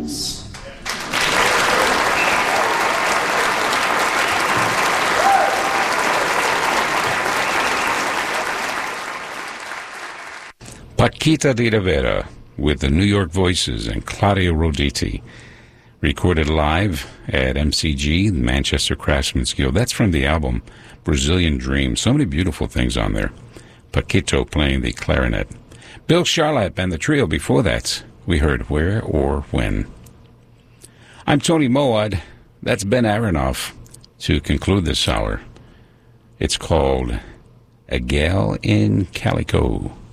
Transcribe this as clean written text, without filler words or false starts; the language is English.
Jones. Paquita de Rivera with the New York Voices and Claudio Roditi, recorded live at MCG, Manchester Craftsmen's Guild. That's from the album Brazilian Dream. So many beautiful things on there. Paquito playing the clarinet. Bill Charlap and the trio before that. We heard Where or When. I'm Tony Moad. That's Ben Aronoff to conclude this hour. It's called A Gal in Calico.